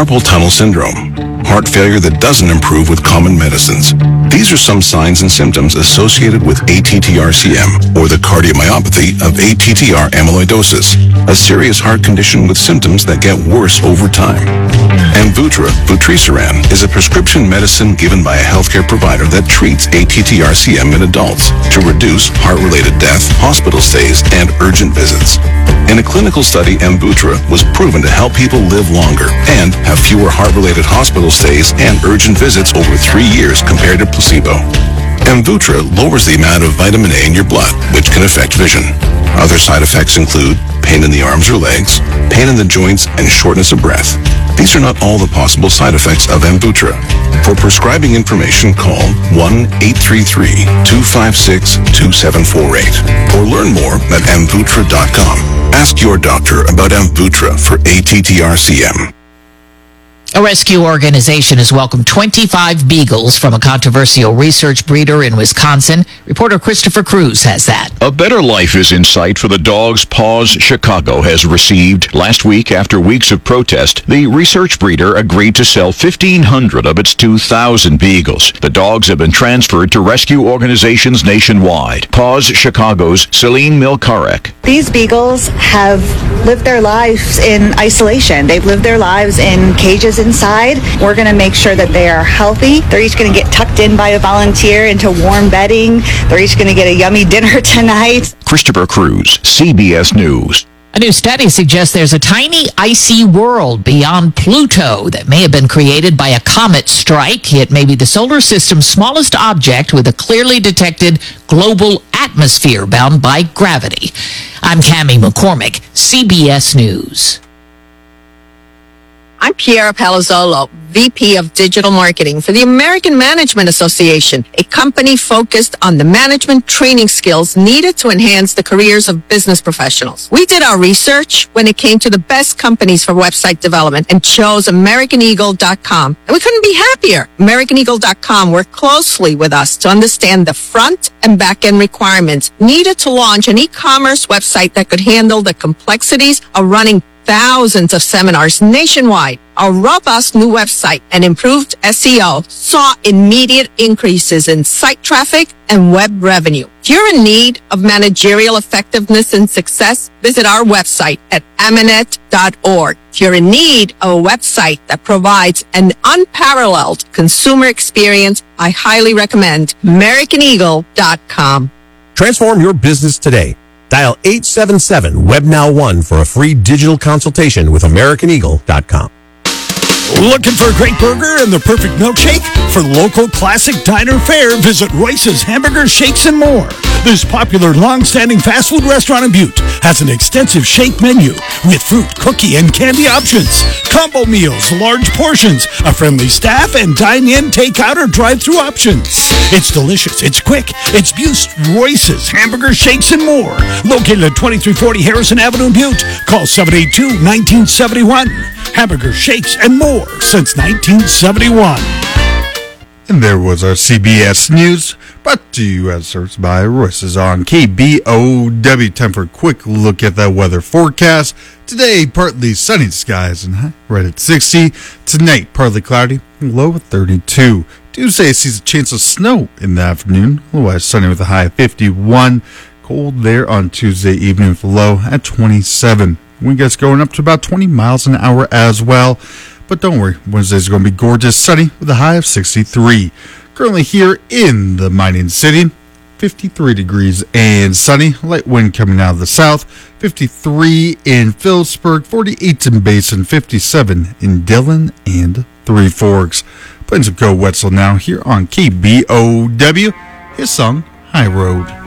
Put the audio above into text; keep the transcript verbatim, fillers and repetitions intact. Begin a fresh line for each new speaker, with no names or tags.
carpal tunnel syndrome, heart failure that doesn't improve with common medicines. These are some signs and symptoms associated with A T T R C M, or the cardiomyopathy of A T T R amyloidosis, a serious heart condition with symptoms that get worse over time. Amvuttra, vutrisiran, is a prescription medicine given by a healthcare provider that treats A T T R C M in adults to reduce heart-related death, hospital stays, and urgent visits. In a clinical study, Amvuttra was proven to help people live longer and have fewer heart-related hospital stays and urgent visits over three years compared to placebo. Amvuttra lowers the amount of vitamin A in your blood, which can affect vision. Other side effects include pain in the arms or legs, pain in the joints, and shortness of breath. These are not all the possible side effects of Amvuttra. For prescribing information, call one eight three three, two five six, two seven four eight or learn more at amvuttra dot com. Ask your doctor about Amvuttra for A T T R C M.
A rescue organization has welcomed twenty-five beagles from a controversial research breeder in Wisconsin. Reporter Christopher Cruz has that.
A better life is in sight for the dogs Paws Chicago has received. Last week, after weeks of protest, the research breeder agreed to sell fifteen hundred of its two thousand beagles. The dogs have been transferred to rescue organizations nationwide. Paws Chicago's Celine Milkarek.
These beagles have lived their lives in isolation. They've lived their lives in cages inside. We're going to make sure that they are healthy. They're each going to get tucked in by a volunteer into warm bedding. They're each going to get a yummy dinner tonight.
Christopher Cruz, C B S News.
A new study suggests there's a tiny icy world beyond Pluto that may have been created by a comet strike. It may be the solar system's smallest object with a clearly detected global atmosphere bound by gravity. I'm Cammie McCormick, C B S News.
I'm Piera Palazzolo, V P of Digital Marketing for the American Management Association, a company focused on the management training skills needed to enhance the careers of business professionals. We did our research when it came to the best companies for website development and chose American Eagle dot com. And we couldn't be happier. American Eagle dot com worked closely with us to understand the front and back-end requirements needed to launch an e-commerce website that could handle the complexities of running thousands of seminars nationwide. Our robust new website and improved S E O saw immediate increases in site traffic and web revenue. If you're in need of managerial effectiveness and success, visit our website at amanet dot org. If you're in need of a website that provides an unparalleled consumer experience, I highly recommend American Eagle dot com.
Transform your business today. Dial eight seven seven web now one for a free digital consultation with American Eagle dot com.
Looking for a great burger and the perfect milkshake? For local classic diner fare, visit Royce's Hamburger Shakes and More. This popular long-standing fast food restaurant in Butte has an extensive shake menu with fruit, cookie, and candy options, combo meals, large portions, a friendly staff, and dine-in, take-out, or drive-thru options. It's delicious, it's quick, it's Butte's Royce's Hamburger Shakes and More. Located at twenty-three forty Harrison Avenue in Butte. Call seven eight two, one nine seven one. Hamburger Shakes and More since nineteen seventy-one.
And there was our C B S News, brought to you as served by Royce's on K B O W. Time for a quick look at that weather forecast. Today, partly sunny skies and high right at sixty. Tonight, partly cloudy, low at thirty-two. Tuesday sees a chance of snow in the afternoon, otherwise sunny with a high of fifty-one. Cold there on Tuesday evening with a low at twenty-seven. Wind gets going up to about twenty miles an hour as well. But don't worry, Wednesday's going to be gorgeous, sunny with a high of sixty-three. Currently here in the mining city, fifty-three degrees and sunny. Light wind coming out of the south. fifty-three in Phillipsburg, forty-eight in Basin, fifty-seven in Dillon and Three Forks. Playing some Go Wetzel now here on K B O W. His song, High Road.